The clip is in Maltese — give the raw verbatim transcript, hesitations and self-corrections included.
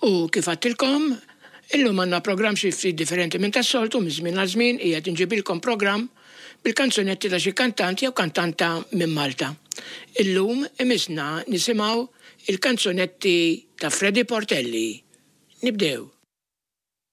U kif għattilkom, illum għandna programm xi ftit differenti minn tas-soltu minn żmien għal żmien qiegħed inġibilkom programm bil-kanzunetti ta' xi kantanti jew kantanta minn Malta. Illum imisna nisimgħu il-kanzunetti ta' Freddy Portelli. Nibdew.